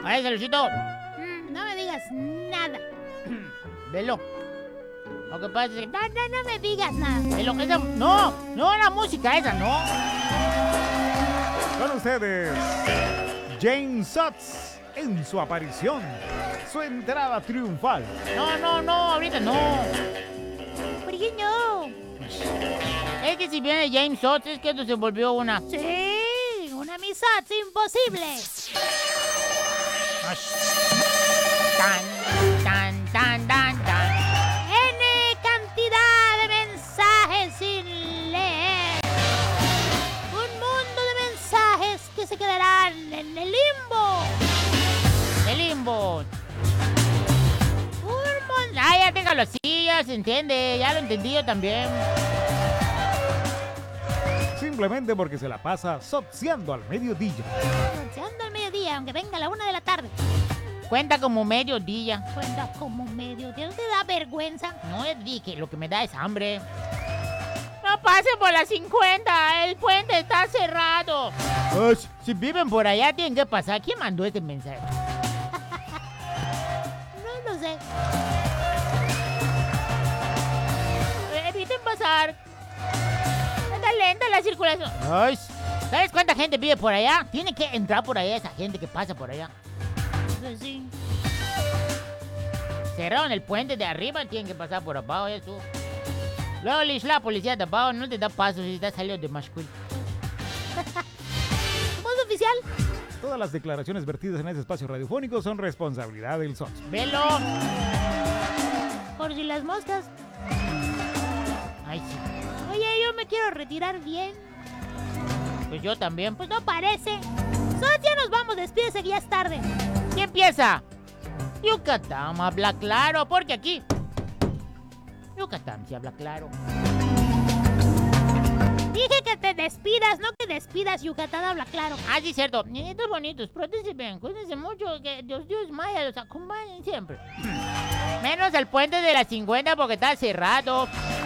Ay, Salucito. No me digas nada. Velo. Lo que pasa es que... No me digas nada. Velo, esa... No, la música esa, no. Con ustedes, James Sutz en su aparición, su entrada triunfal. No, ahorita no. ¿Por qué no? Es que si viene James Sutz, es que esto se volvió una... Sí, una amistad imposible. Tan. N cantidad de mensajes sin leer. Un mundo de mensajes que se quedarán en el limbo. El limbo. Ya déjalo así, ya se entiende. Ya lo entendí yo también. Simplemente porque se la pasa sotseando al mediodía. Anunciando al mediodía, aunque venga a la 1 de la tarde. Cuenta como mediodía. Cuenta como mediodía. ¿No te da vergüenza? No es dije, lo que me da es hambre. No pasen por las 50, el puente está cerrado. Si viven por allá tienen que pasar. ¿Quién mandó este mensaje? No lo sé. Eviten pasar. Está lenta la circulación. Ay, ¿sabes cuánta gente vive por allá? Tiene que entrar por allá esa gente que pasa por allá. Pues sí. Cerraron el puente de arriba, tienen que pasar por abajo, eso. Luego la policía de abajo no te da paso si estás saliendo de Mashquil. ¿Voz oficial? Todas las declaraciones vertidas en este espacio radiofónico son responsabilidad del SOT. Velo. Por si las moscas. Ay, sí. Oye, yo me quiero retirar bien. Pues yo también. Pues no parece. Ya nos vamos, despídese que ya es tarde. ¿Quién empieza? Yucatán habla claro, porque aquí Yucatán se habla claro. Dije que te despidas, no que despidas. Yucatán habla claro. Ah, sí, cierto. Niñitos bonitos, prótense bien, cuídense mucho, que Dios Maya los acompañen siempre. Menos el puente de las 50 porque está cerrado.